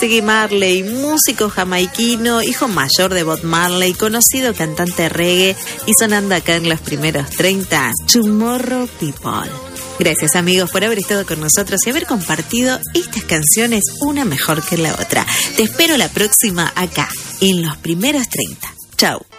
Ziggy Marley, músico jamaiquino, hijo mayor de Bob Marley, conocido cantante reggae y sonando acá en los primeros 30, Tomorrow People. Gracias amigos por haber estado con nosotros y haber compartido estas canciones una mejor que la otra. Te espero la próxima acá, en los primeros 30. Chau.